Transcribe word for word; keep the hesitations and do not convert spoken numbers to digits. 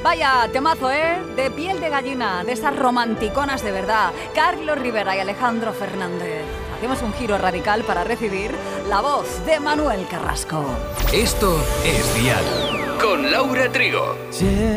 Vaya temazo, ¿eh? De piel de gallina, de esas romanticonas de verdad. Carlos Rivera y Alejandro Fernández. Hacemos un giro radical para recibir la voz de Manuel Carrasco. Esto es Dial, con Laura Trigo.